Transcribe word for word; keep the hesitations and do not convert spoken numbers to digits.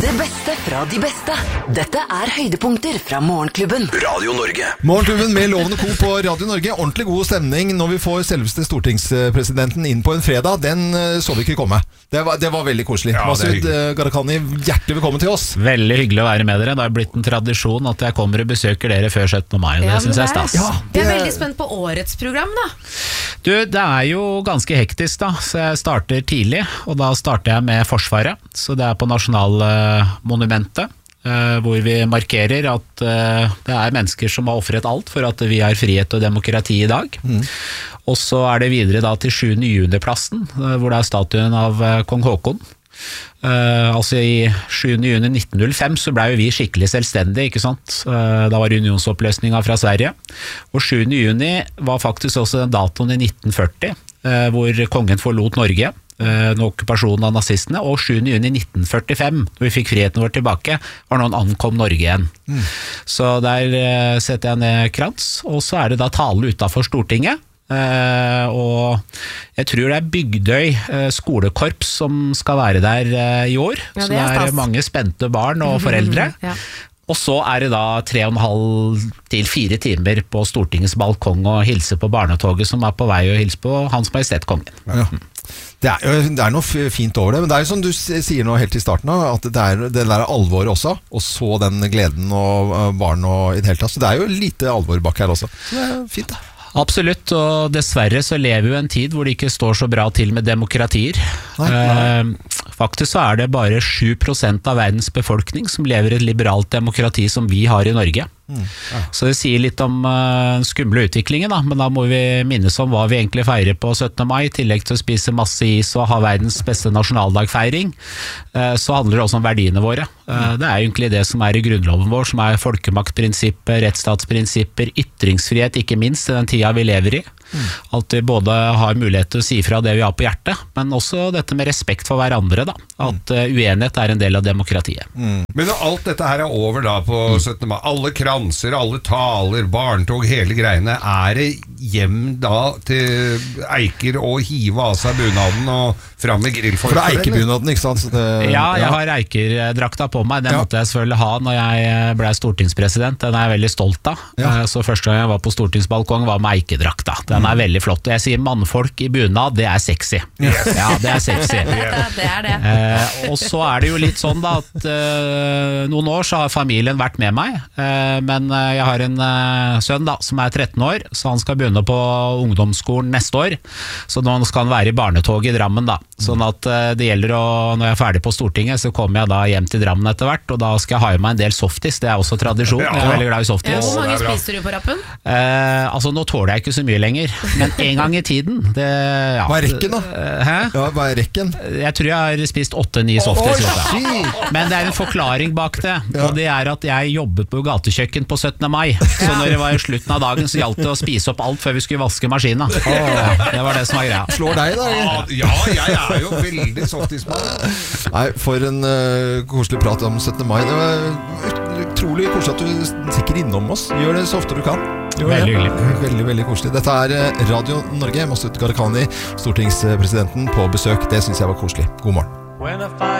Det beste fra de beste. Dette er høydepunkter fra Morgenklubben. Radio Norge. Morgenklubben med Loven og Co på Radio Norge. Ordentlig god stemning når vi får selveste stortingspresidenten inn på en fredag. Den så vi ikke komme. Det var, det var veldig koselig. Ja, Masud Gharahkhani, hjertelig velkommen til oss. Veldig hyggelig å være med dere. Det har blitt en tradisjon at jeg kommer og besøker dere før syttende mai. Det Ja, synes jeg er stas. Ja, Jeg er veldig spent på årets program da. Du, det er jo ganske hektisk da, så jeg starter tidlig, og da starter jeg med Forsvaret. Så det er på Nasjonalmonumentet, hvor vi markerer at det er mennesker som har offret alt for at vi har frihet og demokrati i dag. Mm. Og så er det videre da til sjuende juni-plassen, hvor det er statuen av kong Haakon. Uh, altså i sjuende juni nitten null fem så ble jo vi skikkelig selvstendige, ikke sant? Uh, da var unionsoppløsninga fra Sverige, og sjuende juni var faktisk også den datoen i nitten førti uh, hvor kongen forlot Norge uh, med okkupasjonen av nazistene, og sjuende juni nitten førtifem, når vi fikk friheten vår tilbake, var noen ankom Norge igjen. Mm. Så der uh, setter jeg ned krans, og så er det da tale utenfor Stortinget. Uh, og jeg tror det er Bygdøy uh, skolekorps som skal være der uh, i år, ja, så det er, det er mange spente barn og foreldre. Ja. Og så er det da tre og en halv til fire timer på Stortingets balkong og hilse på barnetoget som er på vei å hilse på Hans Majestet Kongen. Ja. Det er, det er noe fint over det, men det er jo som du sier nå helt i starten, at det er det der alvoret også, og så den gleden og barn og i det hele tatt, så det er jo lite alvor bak her også. Så det er fint da. Absolutt, og dessverre så lever vi jo en tid hvor det ikke står så bra til med demokratier. Nei, nei. Eh, faktisk så er det bare sju prosent av verdens befolkning som lever i et liberalt demokrati som vi har i Norge. Mm, ja. Så det sier litt om uh, skumle utviklingen da, men da må vi minnes om hva vi egentlig feirer på syttende mai, i tillegg til å spise masse is og ha verdens beste nasjonaldagfeiring, uh, så handler det også om verdiene våre. Uh, det er egentlig det som er i grunnloven vår, som er folkemaktprinsipper, rettsstatsprinsipper, ytringsfrihet, ikke minst i den tida vi lever i. Mm. At vi både har mulighet til å si fra det vi har på hjertet, men også dette med respekt for hverandre da. At uh, uenighet er en del av demokratiet. Mm. Men når alt dette her er over da på syttende mai, alle kranser, alle taler, barntog, hele greiene, er det hjem da til Eiker og hive av seg bunaden og fram med grillfolk? For det er Eikebunaden, ikke sant? Så det, ja, jeg ja. har Eiker-drakta på meg. Den ja. måtte jeg selvfølgelig ha når jeg ble stortingspresident. Den er jeg veldig stolt av. Ja. Så første gang jeg var på stortingsbalkong var med Eike-drakta. Den er veldig flott. Jeg sier mannfolk i bunad, det er sexy. Yes. Ja, det er sexy. Yes. Det er det. Eh, og så er det jo litt sånn da at eh, noen år så har familien vært med meg, eh, men jeg har en eh, sønn da som er tretten år, så han skal begynne på ungdomsskolen neste år. Så nå skal han være i barnetoget i Drammen da. Sånn at eh, det gjelder å, når jeg er ferdig på Stortinget, så kommer jeg da hjem til Drammen etter hvert, og da skal jeg ha i meg en del softis. Det er også tradisjon. Jeg er veldig glad i softis. Ja, hvor mange spiser du på rappen? Eh, altså nå tåler jeg ikke så mye lenger, men en gang i tiden det, ja. Hva er rekken da? Hæ? Ja, hva er rekken? Jeg tror jeg har spist åtte-ni softis. Oh, men det er en forklaring bak det, ja. Og det er at jeg jobbet på gatekjøkken på syttende mai, så når det var i slutten av dagen så gjaldt det å spise opp alt før vi skulle vaske maskina. Oh, det var det som var greia. Slår deg da? Ja, jeg er jo veldig softismann. Nei, for en uh, koselig prat om syttende mai. Det var utrolig koselig at du stikker innom oss. Gjør det så ofte du kan. Veldig hyggelig. Veldig, veldig koselig. Dette er Radio Norge. Masud Gharahkhani, stortingspresidenten, på besøk. Det synes jeg var koselig. God morgen.